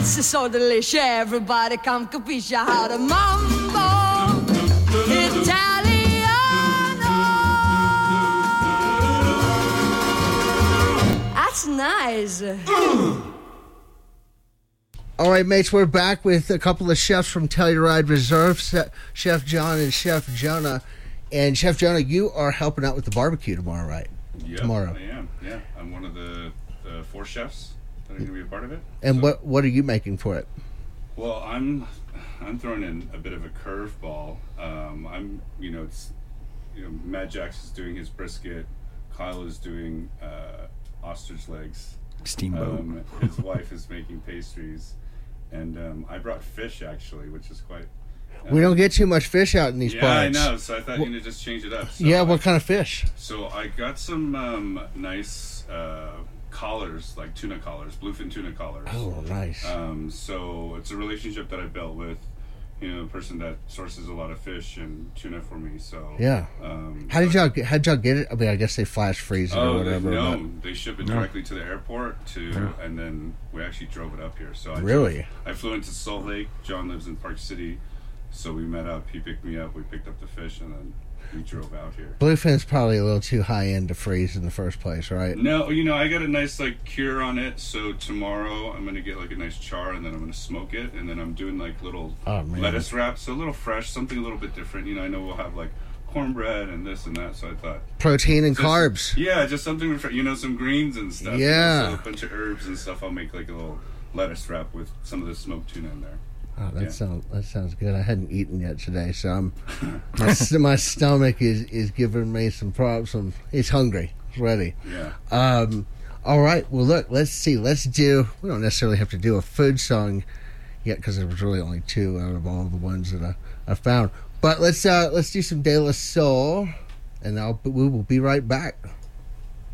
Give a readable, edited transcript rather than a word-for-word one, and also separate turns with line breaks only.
It's so delicious. Everybody come capisce how to mambo Italiano. That's nice.
All right, mates, we're back with a couple of chefs from Telluride Reserve, Chef John and Chef Jonah. And Chef Jonah, you are helping out with the barbecue tomorrow, right?
Yep,
tomorrow.
I am. Yeah, I'm one of the 4 chefs that are going to be a part of it.
And so, what are you making for it?
Well, I'm throwing in a bit of a curveball. Mad Jax is doing his brisket. Kyle is doing ostrich legs.
Steamboat.
His wife is making pastries. And I brought fish, actually, which is quite...
we don't get too much fish out in these parts.
Yeah, I know. So I thought you could just change it up. So
yeah, what kind of fish?
So I got some nice collars, like tuna collars, bluefin tuna collars.
Oh, nice.
So it's a relationship that I built with, a person that sources a lot of fish and tuna for me. So
yeah. How'd y'all get it? I mean, I guess they flash freeze it or whatever.
They ship it directly to the airport and then we actually drove it up here. So I flew into Salt Lake. John lives in Park City, so we met up. He picked me up. We picked up the fish and then we drove out here.
Bluefin's probably a little too high end to freeze in the first place, right?
No, I got a nice cure on it. So tomorrow I'm gonna get a nice char and then I'm gonna smoke it and then I'm doing little lettuce wraps, so a little fresh, something a little bit different. I know we'll have cornbread and this and that. So I thought
protein and carbs.
Yeah, just something some greens and stuff.
Yeah,
so a bunch of herbs and stuff. I'll make a little lettuce wrap with some of the smoked tuna in there.
Oh, that sounds good. I hadn't eaten yet today, so my stomach is giving me some props. It's hungry. It's ready.
Yeah.
All right. Well, look. Let's see. We don't necessarily have to do a food song yet because there was really only 2 out of all the ones that I found. But let's do some De La Soul, and we will be right back.